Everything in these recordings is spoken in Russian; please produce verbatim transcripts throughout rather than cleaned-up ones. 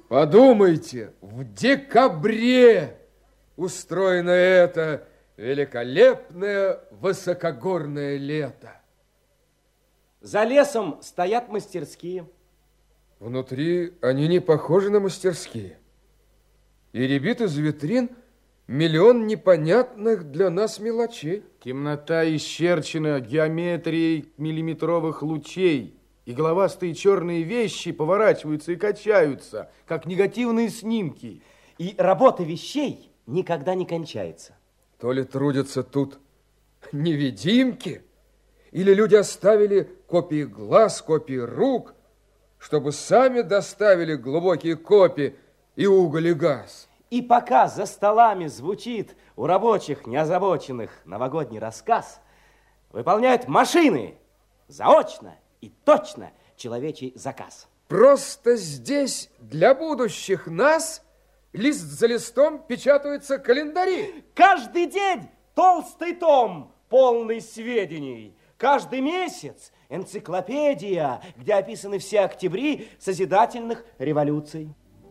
Подумайте, в декабре устроено это великолепное высокогорное лето. За лесом стоят мастерские. Внутри они не похожи на мастерские. И рябит из витрин миллион непонятных для нас мелочей. Темнота исчерчена геометрией миллиметровых лучей, и головастые черные вещи поворачиваются и качаются, как негативные снимки. И работа вещей никогда не кончается. То ли трудятся тут невидимки, или люди оставили копии глаз, копии рук, чтобы сами доставили глубокие копии и уголь, и газ. И пока за столами звучит у рабочих неозабоченных новогодний рассказ, выполняют машины заочно и точно человечий заказ. Просто здесь для будущих нас лист за листом печатаются календари. Каждый день толстый том, полный сведений. Каждый месяц энциклопедия, где описаны все октябри созидательных революций.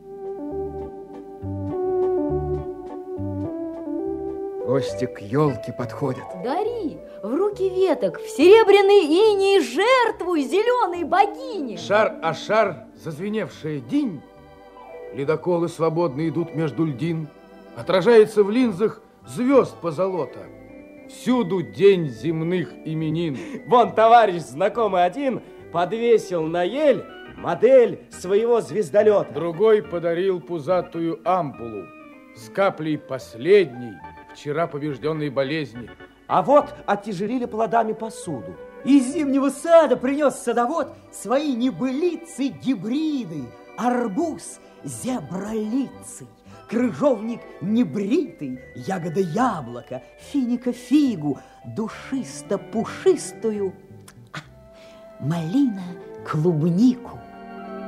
Гости к елке подходят. Дари в руки веток, в серебряный иней жертву зеленой богини. Шар а шар, зазвеневшая динь, ледоколы свободно идут между льдин, отражается в линзах звезд позолота. Всюду день земных именин. Вон товарищ знакомый один подвесил на ель модель своего звездолета. Другой подарил пузатую ампулу с каплей последней, вчера побежденной болезни. А вот оттяжелили плодами посуду. Из зимнего сада принес садовод свои небылицы-гибриды. Арбуз зебролицый, крыжовник небритый, ягода яблоко, финика фигу, душисто-пушистую, а, малина клубнику.